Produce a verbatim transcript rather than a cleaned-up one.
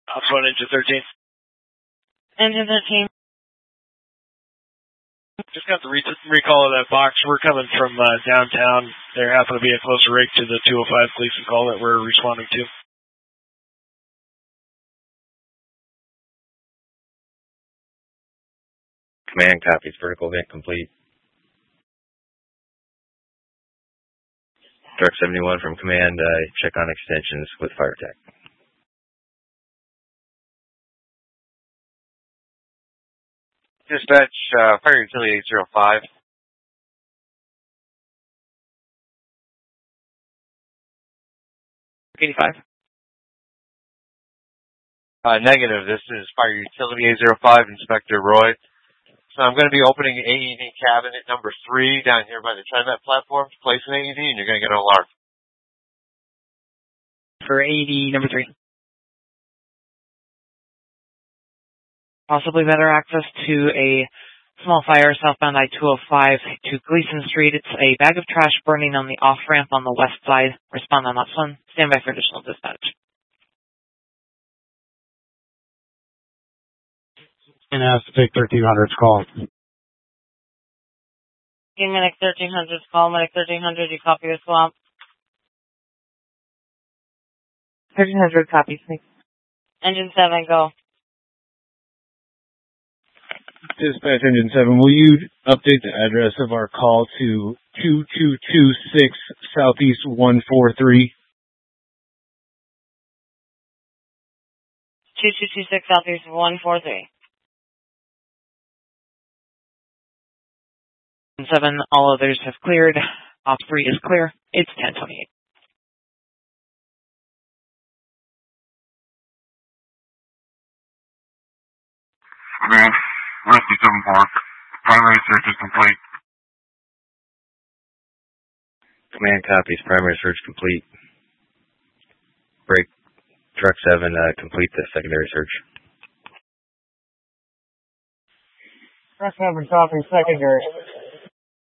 Ops one, Engine thirteen. Engine thirteen. Just got the re- recall of that box. We're coming from uh, downtown. There happened to be a closer rig to the two oh five Gleason call that we're responding to. Command copies. Vertical vent complete. Truck seventy-one from command. Uh, check on extensions with fire tech. Dispatch, uh, fire utility eight zero five. eighty-five. Uh, negative. This is fire utility eight zero five, Inspector Roy. So I'm going to be opening A E D cabinet number three down here by the TriMet platform to place an A E D, and you're going to get an alarm. For A E D number three. Possibly better access to a small fire southbound I two oh five to Gleason Street. It's a bag of trash burning on the off-ramp on the west side. Respond on that one. Stand by for additional dispatch. And ask to take thirteen hundred's call. Medic thirteen hundred's call. Medic thirteen hundred, you copy the swamp. thirteen hundred copies, please. Engine seven, go. Dispatch Engine seven, will you update the address of our call to two two two six Southeast one four three? two two two six Southeast one four three. seven, all others have cleared. Op three is clear. It's ten twenty-eight. Command, Rescue seven Park. Primary search is complete. Command copies. Primary search complete. Break. Truck seven, uh, complete the secondary search. Truck seven, copy secondary.